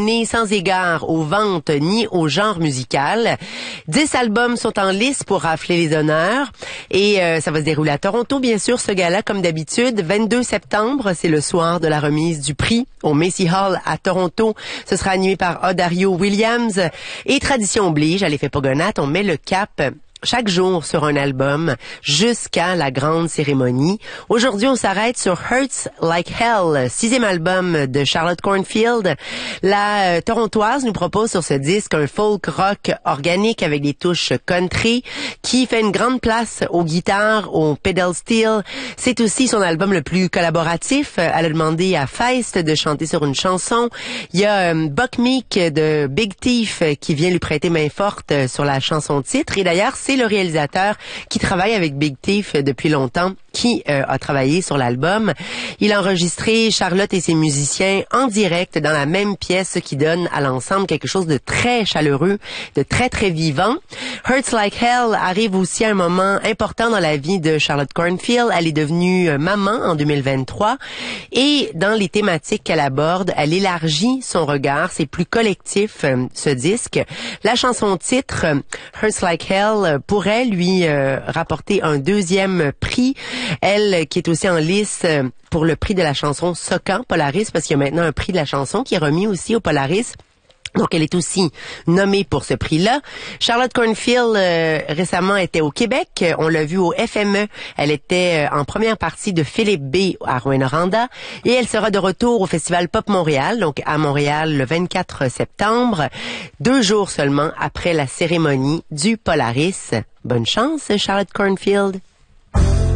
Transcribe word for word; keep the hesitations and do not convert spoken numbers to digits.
donné sans égard aux ventes ni au genre musical. Dix albums sont en lice pour rafler les honneurs et euh, ça va se dérouler à Toronto, bien sûr, ce gala, comme d'habitude. vingt-deux septembre, c'est le soir de la remise du prix au Macy Hall à Toronto. Ce sera animé par Odario Williams. Et tradition oblige, à l'effet Pogonat, on met le cap chaque jour sur un album jusqu'à la grande cérémonie. Aujourd'hui, on s'arrête sur Hurts Like Hell, sixième album de Charlotte Cornfield. La euh, Torontoise nous propose sur ce disque un folk rock organique avec des touches country qui fait une grande place aux guitares, au pedal steel. C'est aussi son album le plus collaboratif. Elle a demandé à Feist de chanter sur une chanson. Il y a euh, Buck Meek de Big Thief qui vient lui prêter main forte sur la chanson titre. Et d'ailleurs, c'est le réalisateur qui travaille avec Big Thief depuis longtemps, qui euh, a travaillé sur l'album. Il a enregistré Charlotte et ses musiciens en direct dans la même pièce, ce qui donne à l'ensemble quelque chose de très chaleureux, de très très vivant. Hurts Like Hell arrive aussi à un moment important dans la vie de Charlotte Cornfield. Elle est devenue euh, maman en deux mille vingt-trois et dans les thématiques qu'elle aborde, elle élargit son regard, c'est plus collectif euh, ce disque. La chanson titre Hurts Like Hell pourrait lui euh, rapporter un deuxième prix. Elle qui est aussi en lice pour le prix de la chanson Socan Polaris, parce qu'il y a maintenant un prix de la chanson qui est remis aussi au Polaris. Donc, elle est aussi nommée pour ce prix-là. Charlotte Cornfield, euh, récemment, était au Québec. On l'a vu au F M E. Elle était euh, en première partie de Philippe B à Rouyn-Noranda. Et elle sera de retour au Festival Pop Montréal, donc à Montréal, le vingt-quatre septembre, deux jours seulement après la cérémonie du Polaris. Bonne chance, Charlotte Cornfield.